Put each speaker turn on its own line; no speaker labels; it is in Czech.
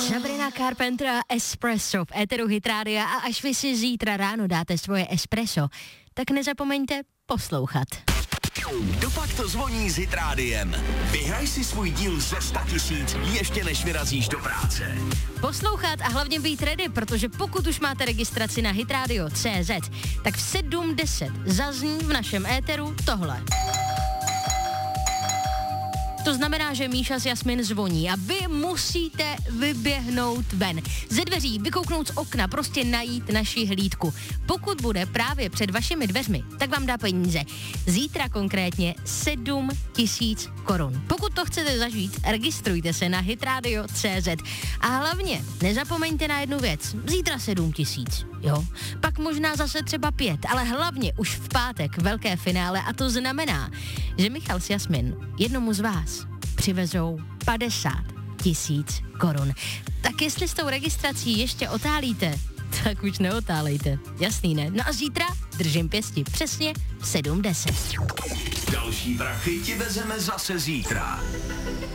Sabrina Carpenter a Espresso v éteru Hit Rádia a až vy si zítra ráno dáte svoje espresso, tak nezapomeňte poslouchat.
Dopak to zvoní s Hit Rádiem. Vyhraj si svůj díl ze 100 000 ještě než vyrazíš do práce.
Poslouchat a hlavně být ready, protože pokud už máte registraci na hitradio.cz, tak v 7:10 zazní v našem éteru tohle. To znamená, že Míša s Jasmin zvoní a vy musíte vyběhnout ven. Ze dveří, vykouknout z okna, prostě najít naši hlídku. Pokud bude právě před vašimi dveřmi, tak vám dá peníze. Zítra konkrétně 7 000 korun. Pokud to chcete zažít, registrujte se na hitradio.cz a hlavně nezapomeňte na jednu věc. Zítra 7 000, jo? Pak možná zase třeba 5, ale hlavně už v pátek velké finále a to znamená, že Michal s Jasmin jednomu z vás přivezou 50 000 korun. Tak jestli s tou registrací ještě otálíte, tak už neotálejte. Jasný, ne? No a zítra držím pěsti přesně v 7:10.
Další prachy ti vezeme zase zítra.